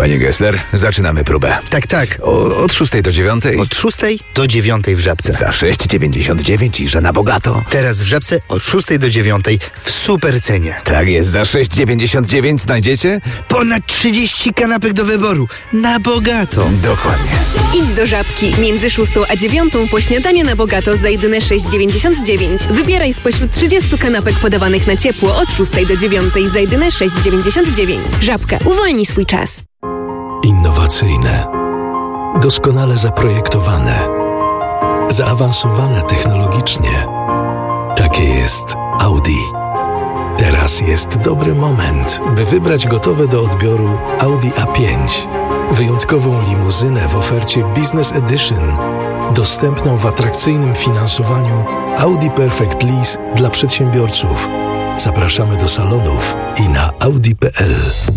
Panie Gessler, zaczynamy próbę. Tak. Od 6 do 9. Od 6 do 9 w Żabce. Za 6,99 i że na bogato. Teraz w Żabce od 6 do 9 w super cenie. Tak jest, za 6,99 znajdziecie? Ponad 30 kanapek do wyboru. Na bogato. Dokładnie. Idź do Żabki. Między 6 a 9 po śniadanie na bogato za jedyne 6,99. Wybieraj spośród 30 kanapek podawanych na ciepło od 6 do 9 za jedyne 6,99. Żabka. Uwolnij swój czas. Innowacyjne, doskonale zaprojektowane, zaawansowane technologicznie. Takie jest Audi. Teraz jest dobry moment, by wybrać gotowe do odbioru Audi A5. Wyjątkową limuzynę w ofercie Business Edition, dostępną w atrakcyjnym finansowaniu Audi Perfect Lease dla przedsiębiorców. Zapraszamy do salonów i na audi.pl.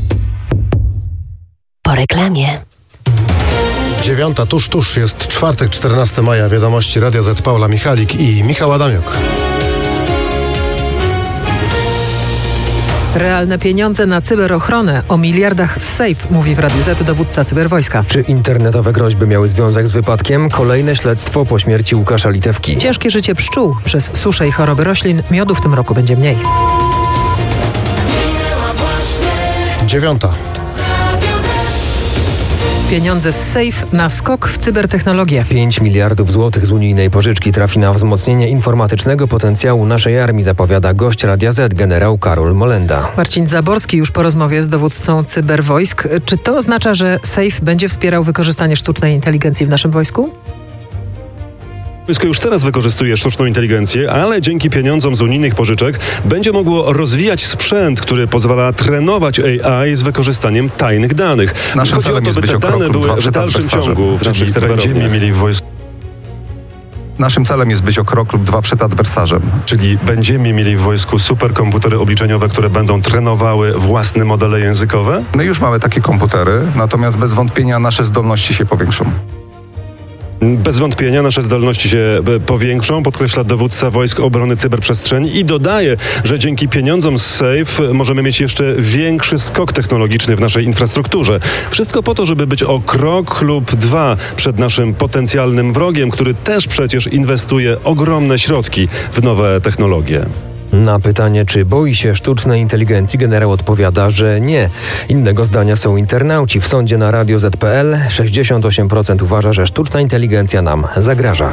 Po reklamie. 9, tuż jest czwartek, 14 maja. Wiadomości Radia Z, Paula Michalik i Michał Adamiuk. Realne pieniądze na cyberochronę. O miliardach z Safe, mówi w Radiu Z dowódca cyberwojska. Czy internetowe groźby miały związek z wypadkiem? Kolejne śledztwo po śmierci Łukasza Litewki. Ciężkie życie pszczół. Przez suszę i choroby roślin miodu w tym roku będzie mniej. 9. Pieniądze z Safe na skok w cybertechnologię. 5 miliardów złotych z unijnej pożyczki trafi na wzmocnienie informatycznego potencjału naszej armii, zapowiada gość Radia Z, generał Karol Molenda. Marcin Zaborski już po rozmowie z dowódcą cyberwojsk. Czy to oznacza, że Safe będzie wspierał wykorzystanie sztucznej inteligencji w naszym wojsku? Wojsko już teraz wykorzystuje sztuczną inteligencję, ale dzięki pieniądzom z unijnych pożyczek będzie mogło rozwijać sprzęt, który pozwala trenować AI z wykorzystaniem tajnych danych. Naszym Chodzi o to, by te dane były w dalszym ciągu w naszych serwerowniach. Mieli w wojsku. Naszym celem jest być o krok lub 2 przed adwersarzem. Czyli będziemy mieli w wojsku superkomputery obliczeniowe, które będą trenowały własne modele językowe? My już mamy takie komputery, natomiast bez wątpienia nasze zdolności się powiększą. Bez wątpienia nasze zdolności się powiększą, podkreśla dowódca Wojsk Obrony Cyberprzestrzeni i dodaje, że dzięki pieniądzom z Safe możemy mieć jeszcze większy skok technologiczny w naszej infrastrukturze. Wszystko po to, żeby być o krok lub 2 przed naszym potencjalnym wrogiem, który też przecież inwestuje ogromne środki w nowe technologie. Na pytanie, czy boi się sztucznej inteligencji, generał odpowiada, że nie. Innego zdania są internauci. W sądzie na Radio Z.pl 68% uważa, że sztuczna inteligencja nam zagraża.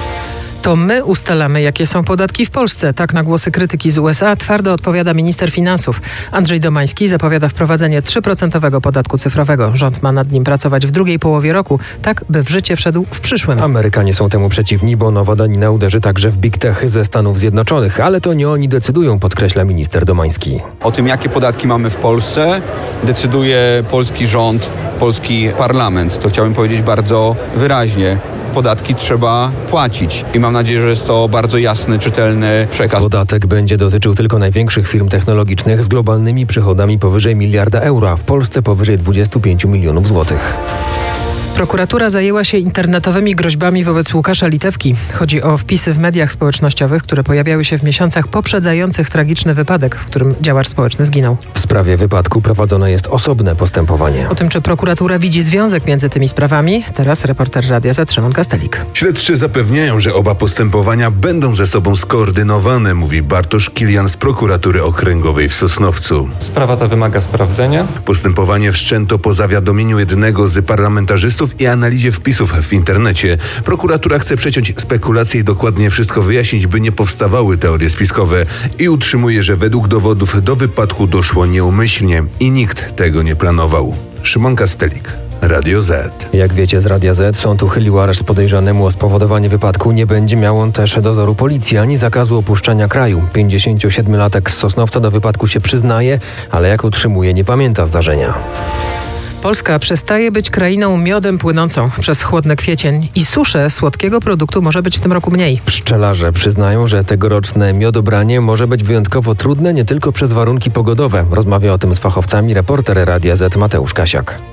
To my ustalamy, jakie są podatki w Polsce. Tak na głosy krytyki z USA twardo odpowiada minister finansów. Andrzej Domański zapowiada wprowadzenie 3% podatku cyfrowego. Rząd ma nad nim pracować w drugiej połowie roku, tak by w życie wszedł w przyszłym. Amerykanie są temu przeciwni, bo nowa danina uderzy także w big tech ze Stanów Zjednoczonych. Ale to nie oni decydują, podkreśla minister Domański. O tym, jakie podatki mamy w Polsce, decyduje polski rząd, polski parlament. To chciałbym powiedzieć bardzo wyraźnie. Podatki trzeba płacić. I mam nadzieję, że jest to bardzo jasny, czytelny przekaz. Podatek będzie dotyczył tylko największych firm technologicznych z globalnymi przychodami powyżej 1 miliarda euro, a w Polsce powyżej 25 milionów złotych. Prokuratura zajęła się internetowymi groźbami wobec Łukasza Litewki. Chodzi o wpisy w mediach społecznościowych, które pojawiały się w miesiącach poprzedzających tragiczny wypadek, w którym działacz społeczny zginął. W sprawie wypadku prowadzone jest osobne postępowanie. O tym, czy prokuratura widzi związek między tymi sprawami, teraz reporter Radia Z Szymon Kastelik. Śledczy zapewniają, że oba postępowania będą ze sobą skoordynowane, mówi Bartosz Kilian z prokuratury okręgowej w Sosnowcu. Sprawa ta wymaga sprawdzenia. Postępowanie wszczęto po zawiadomieniu jednego z parlamentarzystów i analizie wpisów w internecie. Prokuratura chce przeciąć spekulacje i dokładnie wszystko wyjaśnić, by nie powstawały teorie spiskowe i utrzymuje, że według dowodów do wypadku doszło nieumyślnie i nikt tego nie planował. Szymon Kastelik, Radio Z. Jak wiecie z Radia Z, sąd uchylił areszt podejrzanemu o spowodowanie wypadku. Nie będzie miał on też dozoru policji ani zakazu opuszczania kraju. 57-latek z Sosnowca do wypadku się przyznaje, ale jak utrzymuje, nie pamięta zdarzenia. Polska przestaje być krainą miodem płynącą przez chłodny kwiecień i suszę słodkiego produktu może być w tym roku mniej. Pszczelarze przyznają, że tegoroczne miodobranie może być wyjątkowo trudne nie tylko przez warunki pogodowe. Rozmawia o tym z fachowcami reporter Radia Z Mateusz Kasiak.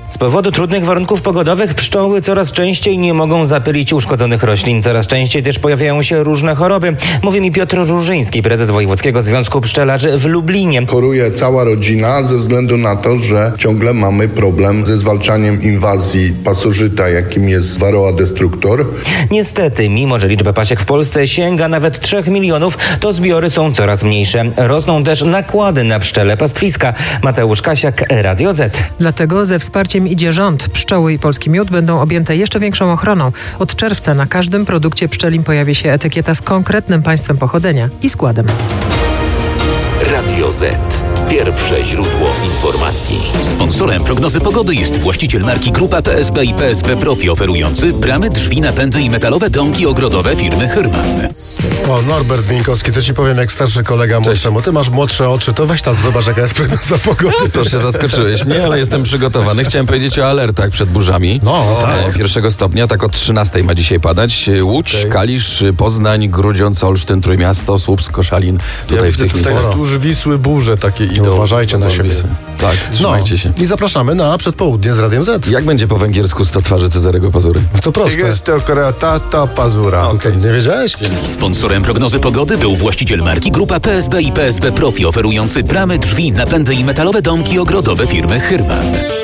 Z powodu trudnych warunków pogodowych pszczoły coraz częściej nie mogą zapylić uszkodzonych roślin. Coraz częściej też pojawiają się różne choroby. Mówi mi Piotr Różyński, prezes Wojewódzkiego Związku Pszczelarzy w Lublinie. Choruje cała rodzina ze względu na to, że ciągle mamy problem ze zwalczaniem inwazji pasożyta, jakim jest Varroa destructor. Niestety, mimo że liczba pasiek w Polsce sięga nawet 3 milionów, to zbiory są coraz mniejsze. Rosną też nakłady na pszczele pastwiska. Mateusz Kasiak, Radio Z. Dlatego ze wsparciem idzie rząd. Pszczoły i polski miód będą objęte jeszcze większą ochroną. Od czerwca na każdym produkcie pszczelim pojawi się etykieta z konkretnym państwem pochodzenia i składem. Radio Z. Pierwsze źródło informacji. Sponsorem prognozy pogody jest właściciel marki Grupa PSB i PSB Profi, oferujący bramy, drzwi, napędy i metalowe domki ogrodowe firmy Hyrman. O, Norbert Minkowski, to ci powiem jak starszy kolega młodszemu. Ty masz młodsze oczy, to weź tam zobacz jaka jest prognoza pogody. Proszę, zaskoczyłeś mnie, ale jestem przygotowany. Chciałem powiedzieć o alertach przed burzami. No, tak. 1 stopnia, tak od 13 ma dzisiaj padać. Łódź, Kalisz, Poznań, Grudziądz, Olsztyn, Trójmiasto, Słupsk, Koszalin. Tutaj w tych miejscach. Wzdłuż Wisły burze takie idą. Uważajcie na siebie. Tak, trzymajcie się. I zapraszamy na przedpołudnie z Radiem Z. Jak będzie po węgiersku 100 twarzy Cezarego Pazury? To proste. Jest to kratata pazura. Okay. Nie wiedziałeś? Sponsorem prognozy pogody był właściciel marki Grupa PSB i PSB Profi, oferujący bramy, drzwi, napędy i metalowe domki ogrodowe firmy Hyrman.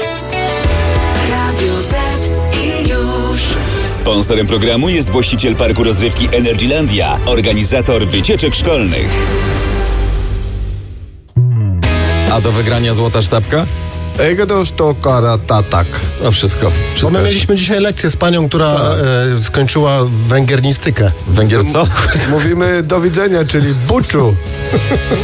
Radio Z i już. Sponsorem programu jest właściciel parku rozrywki Energylandia, organizator wycieczek szkolnych. A do wygrania złota sztabka? Egdoż to karatatak. To wszystko. Bo my mieliśmy dzisiaj lekcję z panią, która skończyła węgiernistykę. Węgier co? Mówimy do widzenia, czyli buczu.